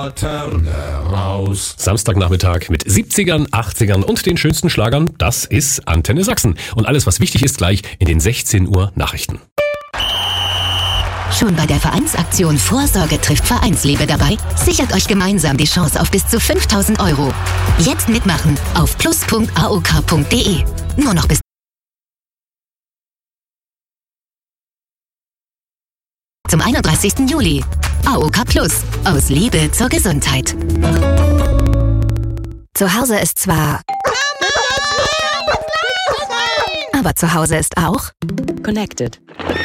Raus. Samstagnachmittag mit 70ern, 80ern und den schönsten Schlagern, das ist Antenne Sachsen. Und alles, was wichtig ist, gleich in den 16 Uhr Nachrichten. Schon bei der Vereinsaktion Vorsorge trifft Vereinsliebe dabei? Sichert euch gemeinsam die Chance auf bis zu 5.000 €. Jetzt mitmachen auf plus.aok.de. Nur noch bis zum 31. Juli. AOK Plus. Aus Liebe zur Gesundheit. Zu Hause ist zwar... aber zu Hause ist auch... Connected.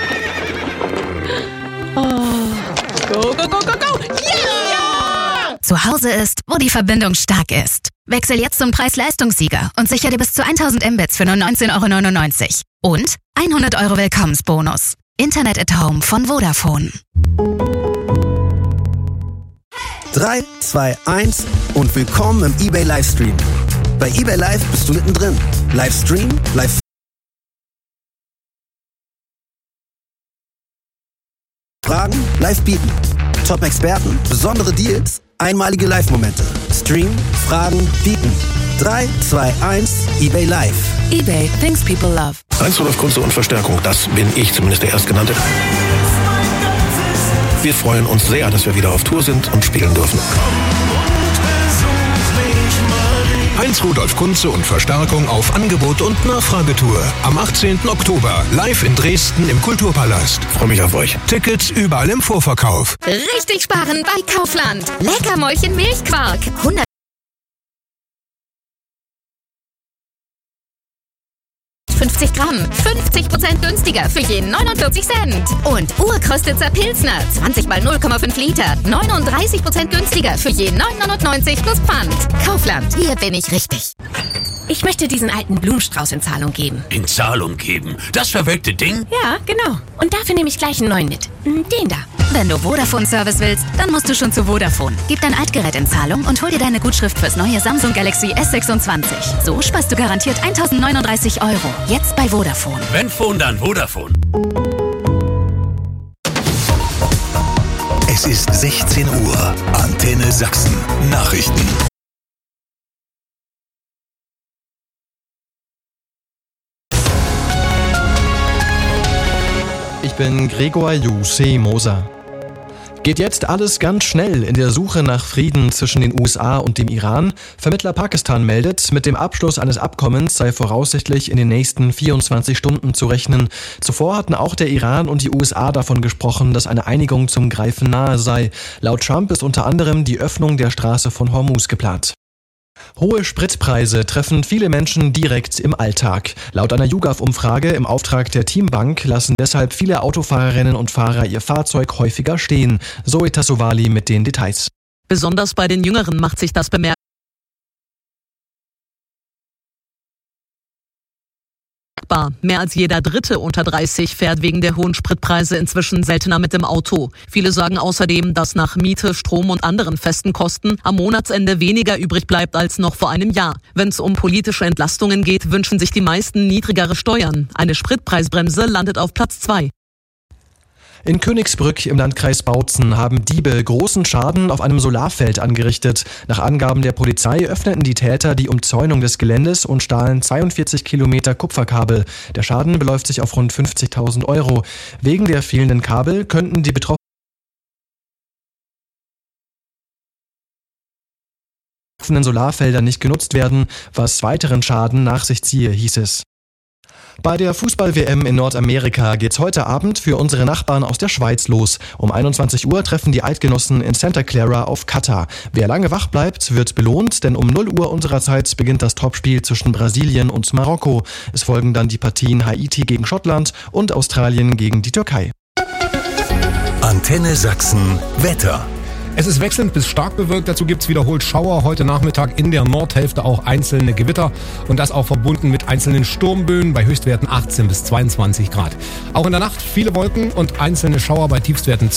Oh. Go, go, go, go, go! Yeah! Zu Hause ist, wo die Verbindung stark ist. Wechsel jetzt zum Preis-Leistungssieger und sichere dir bis zu 1000 Mbits für nur 19,99 € und 100 € Willkommensbonus. Internet at Home von Vodafone. 3, 2, 1 und willkommen im eBay Livestream. Bei eBay Live bist du mittendrin. Livestream, live Fragen, live bieten. Top-Experten, besondere Deals, einmalige Live-Momente. Stream, Fragen, bieten. 3, 2, 1, eBay Live. eBay, things people love. 1 Rudolf Kunze und Verstärkung, das bin ich, zumindest der Erstgenannte. Wir freuen uns sehr, dass wir wieder auf Tour sind und spielen dürfen. 1 Rudolf Kunze und Verstärkung auf Angebot und Nachfragetour. Am 18. Oktober, live in Dresden im Kulturpalast. Freue mich auf euch. Tickets überall im Vorverkauf. Richtig sparen bei Kaufland. Leckermäulchen Milchquark. 150 Gramm, 50% günstiger für je 49 Cent. Und Urkrostitzer Pilsner, 20 mal 0,5 Liter, 39% günstiger für je 9,99 plus Pfand. Kaufland, hier bin ich richtig. Ich möchte diesen alten Blumenstrauß in Zahlung geben. In Zahlung geben? Das verwelkte Ding? Ja, genau. Und dafür nehme ich gleich einen neuen mit. Den da. Wenn du Vodafone-Service willst, dann musst du schon zu Vodafone. Gib dein Altgerät in Zahlung und hol dir deine Gutschrift fürs neue Samsung Galaxy S26. So sparst du garantiert 1.039 €. Jetzt bei Vodafone. Wenn Phone, dann Vodafone. Es ist 16 Uhr. Antenne Sachsen. Nachrichten. Ich bin Gregor Jussi Moser. Geht jetzt alles ganz schnell in der Suche nach Frieden zwischen den USA und dem Iran? Vermittler Pakistan meldet, mit dem Abschluss eines Abkommens sei voraussichtlich in den nächsten 24 Stunden zu rechnen. Zuvor hatten auch der Iran und die USA davon gesprochen, dass eine Einigung zum Greifen nahe sei. Laut Trump ist unter anderem die Öffnung der Straße von Hormuz geplant. Hohe Spritpreise treffen viele Menschen direkt im Alltag. Laut einer YouGov-Umfrage im Auftrag der Teambank lassen deshalb viele Autofahrerinnen und Fahrer ihr Fahrzeug häufiger stehen. Zoe Tassovali mit den Details. Besonders bei den Jüngeren macht sich das bemerkbar. Mehr als jeder Dritte unter 30 fährt wegen der hohen Spritpreise inzwischen seltener mit dem Auto. Viele sagen außerdem, dass nach Miete, Strom und anderen festen Kosten am Monatsende weniger übrig bleibt als noch vor einem Jahr. Wenn es um politische Entlastungen geht, wünschen sich die meisten niedrigere Steuern. Eine Spritpreisbremse landet auf Platz 2. In Königsbrück im Landkreis Bautzen haben Diebe großen Schaden auf einem Solarfeld angerichtet. Nach Angaben der Polizei öffneten die Täter die Umzäunung des Geländes und stahlen 42 Kilometer Kupferkabel. Der Schaden beläuft sich auf rund 50.000 €. Wegen der fehlenden Kabel könnten die betroffenen Solarfelder nicht genutzt werden, was weiteren Schaden nach sich ziehe, hieß es. Bei der Fußball-WM in Nordamerika geht's heute Abend für unsere Nachbarn aus der Schweiz los. Um 21 Uhr treffen die Eidgenossen in Santa Clara auf Katar. Wer lange wach bleibt, wird belohnt, denn um 0 Uhr unserer Zeit beginnt das Topspiel zwischen Brasilien und Marokko. Es folgen dann die Partien Haiti gegen Schottland und Australien gegen die Türkei. Antenne Sachsen Wetter. Es ist wechselnd bis stark bewölkt, dazu gibt's wiederholt Schauer. Heute Nachmittag in der Nordhälfte auch einzelne Gewitter und das auch verbunden mit einzelnen Sturmböen bei Höchstwerten 18 bis 22 Grad. Auch in der Nacht viele Wolken und einzelne Schauer bei Tiefstwerten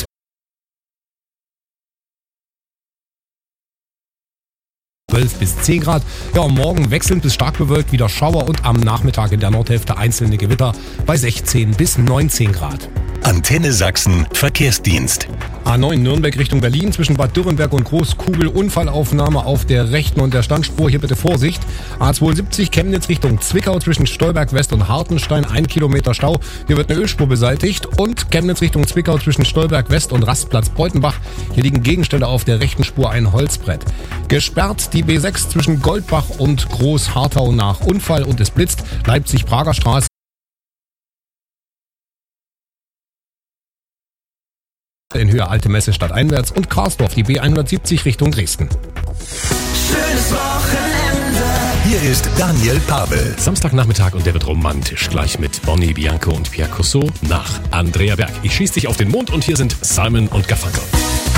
12 bis 10 Grad. Ja, und morgen wechselnd bis stark bewölkt, wieder Schauer und am Nachmittag in der Nordhälfte einzelne Gewitter bei 16 bis 19 Grad. Antenne Sachsen Verkehrsdienst. A9 Nürnberg Richtung Berlin zwischen Bad Dürrenberg und Großkugel. Unfallaufnahme auf der rechten und der Standspur. Hier bitte Vorsicht. A72 Chemnitz Richtung Zwickau zwischen Stolberg West und Hartenstein. 1 Kilometer Stau. Hier wird eine Ölspur beseitigt. Und Chemnitz Richtung Zwickau zwischen Stolberg West und Rastplatz Beutenbach. Hier liegen Gegenstände auf der rechten Spur, ein Holzbrett. Gesperrt die B6 zwischen Goldbach und Groß-Hartau nach Unfall und es blitzt. Leipzig-Prager Straße. In Höhe Alte Messe stadteinwärts und Karsdorf, die B170 Richtung Dresden. Schönes Wochenende. Hier ist Daniel Pavel. Samstagnachmittag und der wird romantisch. Gleich mit Bonnie Bianco und Pierre Cousseau nach Andrea Berg. Ich schieß dich auf den Mond und hier sind Simon und Garfunkel.